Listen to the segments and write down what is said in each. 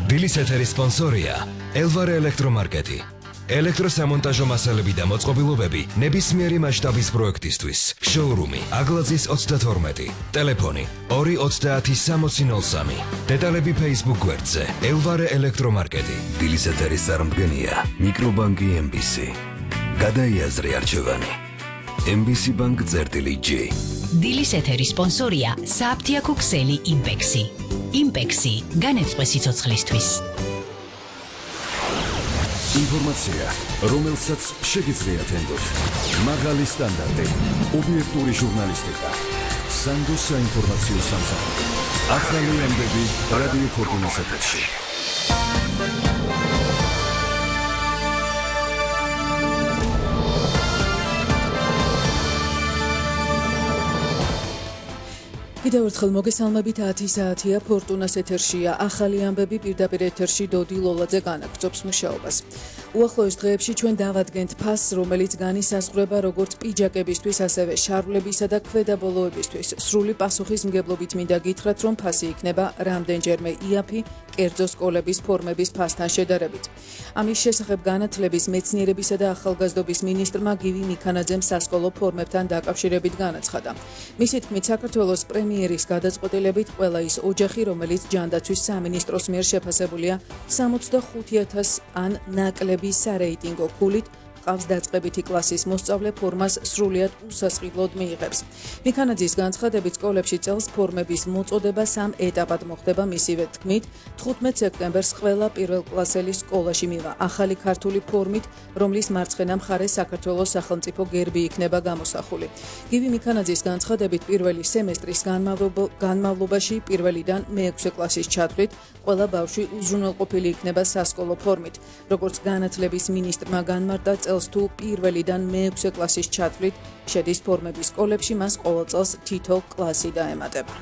დილის ეთერის სპონსორია ელვარე ელექტრომარკეტი. ელექტროსამონტაჟო მასალები და მოწყობილობები ნებისმიერი მასშტაბის პროექტისთვის. შოურუმი აგლაძის 32. ტელეფონი 230-6003. დეტალები Facebook გვერდზე ელვარე ელექტრომარკეტი. დილის ეთერის წარმდგენია მიკრობანკი MBC. გადაიაზრე არჩევანი. MBC Bank წერტილი-G. დილის ეთერის სპონსორია საფთიაქო ქსელი იმპექსი. იმპექსი განეწყვე სიცოცხლისთვის. ინფორმაცია, რომელსაც შეგიძლიათ ენდოთ. მაღალი სტანდარტი, ობიექტური ჟურნალისტიკა. სანდოს საინფორმაციო სამსახური. ახალი ამბები რადიო ფორტუნას ეთერში. კიდევ ერთხელ მოგესალმებით 10 საათია ფორტუნას ეთერშია ახალი ამბები პირდაპირ ეთერში დოდი ლოლაძე განაგრძობს მუშაობას. უახლოეს დღეებში ჩვენ დავადგენთ ფასს, რომელიც განისაზღვრება როგორც პიჯაკებისთვის, ასევე შარვლებისა და ქვედაბოლოებისთვის. სრული პასუხისმგებლობით მინდა გითხრათ, რომ ფასი იქნება რამდენჯერმე იაფი, კერძო სკოლების ფორმების ფასთან შედარებით. ამის შესახებ განათლების, მეცნიერებისა და ახალგაზრდობის მინისტრმა გივი მიქანაძემ სასკოლო ფორმებთან დაკავშირებით განაცხადა. მისი თქმით, საქართველოს პრემიერის გადაწყვეტილებით ყველა ის ოჯახი, რომელიც ჯანდაცვის სამინისტროს მიერ შეფასებულია 65,000 ან ნაკლები სარეიტინგო ქულით, ყავს დაწყებითი კლასის მოსწავლე ფორმას სრულიად უსასყიდლოდ მიიღებს. მიქანაძის განცხადებით, სკოლებში წელს ფორმების მოწოდება 3 ეტაპად მოხდება. მისივე თქმით, 15 სექტემბერს ყველა პირველკლასელი სკოლაში მივა ახალი ქართული ფორმით, რომლის მარცხენა მხარე საქართველოს სახელმწიფო გერბი იქნება გამოსახული. გივი მიქანაძის განცხადებით, პირველი სემესტრის განმავლობაში პირველიდან მე-6 კლასის ჩათვლით ყველა ბავშვი უზრუნველყოფილი იქნება სასკოლო ფორმით. როგორც განათლების მინისტრმა განმარტა, წელს თუ პირველიდან მე-6 კლასის ჩათვლით შედის ფორმების სკოლებში, მას ყოველ წელს თითო კლასი დაემატება.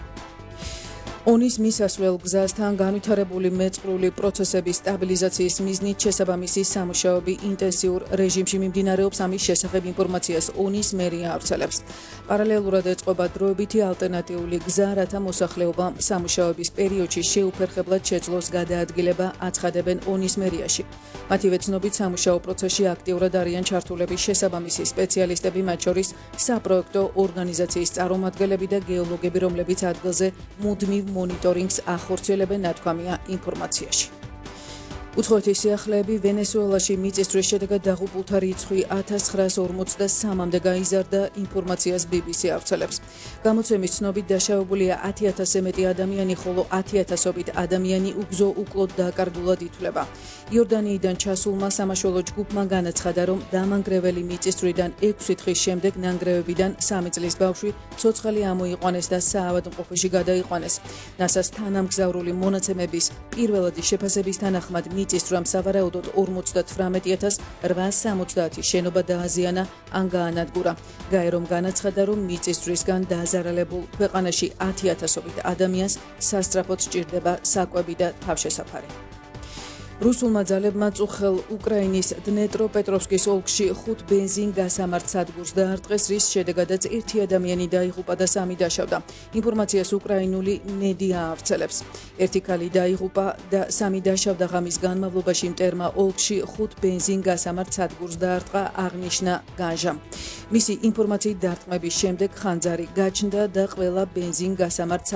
ონის მისასვლელ გზასთან განვითარებული მეწყრული პროცესების სტაბილიზაციის მიზნით შესაბამისი სამუშაოები ინტენსიურ რეჟიმში მიმდინარეობს. ამის შესახებ ინფორმაციას ონის მერია ავრცელებს. პარალელურად ეწყობა დროებითი ალტერნატიული გზა, რათა მოსახლეობა სამუშაოების პერიოდში შეუფერხებლად შეძლოს გადაადგილება, აცხადებენ ონის მერიაში. მათივე ცნობით, სამუშაო პროცესში აქტიურად არიან ჩართულები შესაბამისი სპეციალისტები, მათ შორის საპროექტო ორგანიზაციის წარმომადგენლები და გეოლოგები, რომლებიც ადგილზე მუდმივ მონიტორინგს ახორციელებენ, ნათქვამია ინფორმაციაში. უცხოეთის სიახლეები ვენესუელაში მიწისძვრის შედეგად დაღუპულთა რიცხვი 1943-მდე გაიზარდა, ინფორმაციას BBC ავრცელებს. გამოცემის ცნობით დაშავებულია 10,000-ზე მეტი ადამიანი, ხოლო 10,000-ობით ადამიანი უგზო უკლოდ დაკარგულად ითვლება. იორდანიიდან ჩასულმა სამაშველო ჯგუფმა განაცხადა, რომ დამანგრეველი მიწისძვრიდან 6 თვის შემდეგ ნანგრევებიდან 3 წლის ბავშვი ცოცხალი ამოიყვანეს და საავადმყოფოში გადაიყვანეს. ნასას თანამგზავრული მონაცემების პირველადი შეფასების თანახმად მიწისძვრამ სავარაუდოდ 58,870 შენობა დააზიანა ან გაანადგურა. გაერომ განაცხადა, რომ მიწისძვრისგან დაზარალებულ ქვეყანაში 10,000-ობით ადამიანს სასწრაფოდ სჭირდება საკვები და თავშესაფარი. რუსულმა ძალებმა წუხელ უკრაინის დნეპროპეტროვსკის ოლქში 5 ბენზინ-გასამართ სადგურს დაარტყეს, რის შედეგადაც 1 ადამიანი დაიღუპა და 3 დაშავდა. ინფორმაციას უკრაინული მედია ავრცელებს. 1 ქალი დაიღუპა და 3 დაშავდა. ღამის განმავლობაში მტერმა ოლქში 5 ბენზინ-გასამართ სადგურს დაარტყა, აღნიშნა განჟამ. მისი ინფორმაციით დარტყმების შემდეგ ხანძარი გაჩნდა და ყველა ბენზინ-გასამართ